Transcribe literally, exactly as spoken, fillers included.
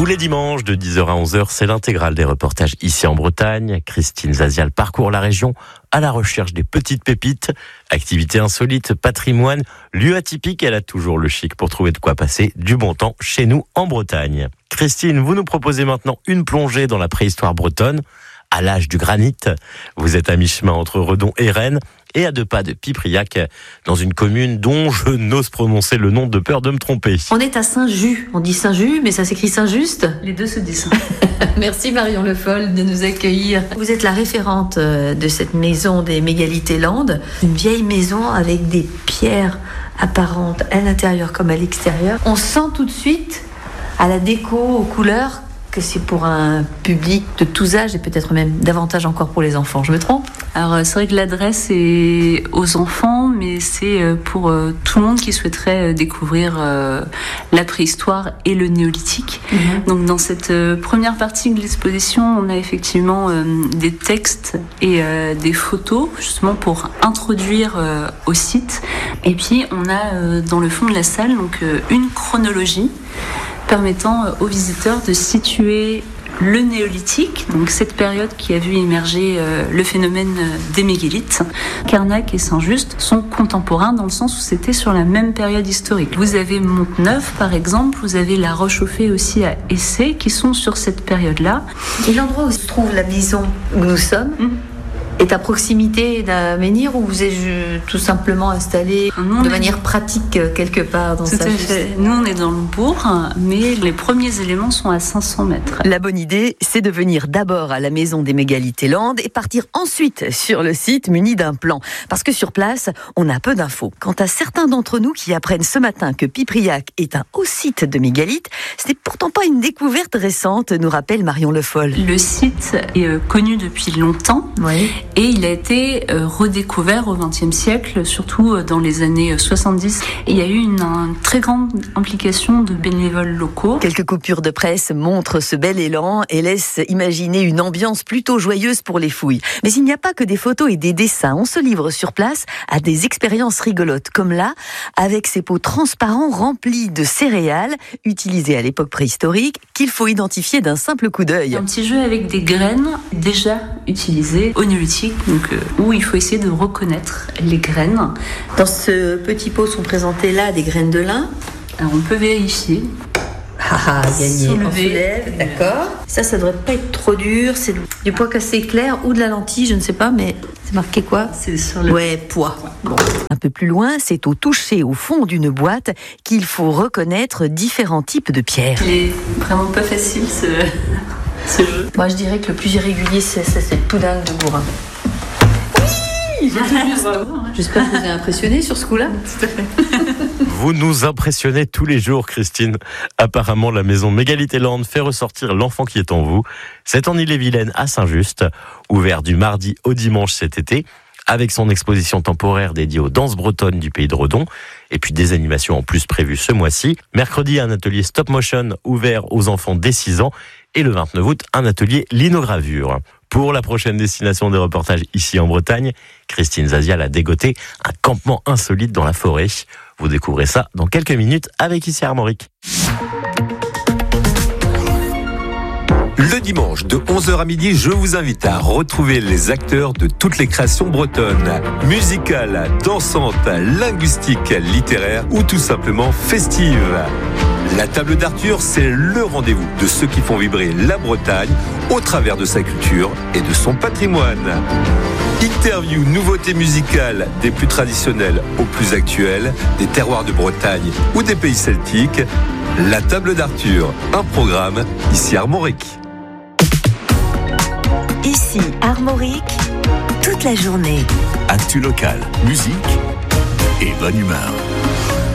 Tous les dimanches de dix heures à onze heures, c'est l'intégrale des reportages ici en Bretagne. Christine Zazial parcourt la région à la recherche des petites pépites. Activités insolites, patrimoine, lieu atypique, elle a toujours le chic pour trouver de quoi passer du bon temps chez nous en Bretagne. Christine, vous nous proposez maintenant une plongée dans la préhistoire bretonne, à l'âge du granit. Vous êtes à mi-chemin entre Redon et Rennes, et à deux pas de Pipriac, dans une commune dont je n'ose prononcer le nom de peur de me tromper. On est à Saint-Just. On dit Saint-Just, mais ça s'écrit Saint-Just. Les deux se disent. Merci Marion Le Foll de nous accueillir. Vous êtes la référente de cette maison des Mégalithes-Landes. Une vieille maison avec des pierres apparentes à l'intérieur comme à l'extérieur. On sent tout de suite à la déco, aux couleurs, que c'est pour un public de tous âges et peut-être même davantage encore pour les enfants. Je me trompe ? Alors c'est vrai que l'adresse est aux enfants, mais c'est pour tout le monde qui souhaiterait découvrir la préhistoire et le néolithique. Mmh. Donc dans cette première partie de l'exposition, on a effectivement des textes et des photos justement pour introduire au site. Et puis on a dans le fond de la salle donc une chronologie permettant aux visiteurs de situer le néolithique, donc cette période qui a vu émerger euh, le phénomène des mégalithes. Carnac et Saint-Just sont contemporains dans le sens où c'était sur la même période historique. Vous avez Monteneuf par exemple, vous avez La Roche-au-Fée aussi à Essé qui sont sur cette période-là. Et l'endroit où se trouve la maison où nous sommes mmh. est à proximité d'un menhir ou vous êtes tout simplement installé de manière pratique quelque part dans sa vie ? Nous, on est dans le bourg, mais les premiers éléments sont à cinq cents mètres. La bonne idée, c'est de venir d'abord à la maison des Mégalithes-Landes et partir ensuite sur le site muni d'un plan. Parce que sur place, on a peu d'infos. Quant à certains d'entre nous qui apprennent ce matin que Pipriac est un haut site de mégalithes, ce n'est pourtant pas une découverte récente, nous rappelle Marion Le Foll. Le site est connu depuis longtemps. Oui. Et il a été redécouvert au vingtième siècle, surtout dans les années soixante-dix. Et il y a eu une, une très grande implication de bénévoles locaux. Quelques coupures de presse montrent ce bel élan et laissent imaginer une ambiance plutôt joyeuse pour les fouilles. Mais il n'y a pas que des photos et des dessins. On se livre sur place à des expériences rigolotes, comme là, avec ces pots transparents remplis de céréales, utilisées à l'époque préhistorique, qu'il faut identifier d'un simple coup d'œil. Un petit jeu avec des graines déjà utilisées au néolithique. Donc, euh, où il faut essayer de reconnaître les graines. Dans ce petit pot sont présentées là des graines de lin. Alors on peut vérifier. Ah, gagné. On soulève, d'accord. Ça, ça devrait pas être trop dur. C'est du pois cassé clair ou de la lentille, je ne sais pas, mais c'est marqué quoi ? C'est sur le... Ouais, pois. Bon. Un peu plus loin, c'est au toucher au fond d'une boîte qu'il faut reconnaître différents types de pierres. Il est vraiment pas facile ce, ce jeu. Moi, je dirais que le plus irrégulier, c'est, c'est, c'est le poudingue de Gourin. J'espère que vous avez impressionné sur ce coup-là. Tout à fait. Vous nous impressionnez tous les jours, Christine. Apparemment, la maison Mégalithes-Landes fait ressortir l'enfant qui est en vous. C'est en Ille-et-Vilaine à Saint-Just, ouvert du mardi au dimanche cet été, avec son exposition temporaire dédiée aux danses bretonnes du pays de Redon, et puis des animations en plus prévues ce mois-ci. Mercredi, un atelier stop motion ouvert aux enfants dès six ans, et le vingt-neuf août, un atelier linogravure. Pour la prochaine destination des reportages ici en Bretagne, Christine Zazial a dégoté un campement insolite dans la forêt. Vous découvrez ça dans quelques minutes avec Ici Armorique. Le dimanche de onze heures à midi, je vous invite à retrouver les acteurs de toutes les créations bretonnes. Musicales, dansantes, linguistiques, littéraires ou tout simplement festives. La table d'Arthur, c'est le rendez-vous de ceux qui font vibrer la Bretagne au travers de sa culture et de son patrimoine. Interviews, nouveautés musicales, des plus traditionnelles aux plus actuelles, des terroirs de Bretagne ou des pays celtiques. La table d'Arthur, un programme ici Armorique. Ici Armorique, toute la journée. Actu local, musique et bonne humeur.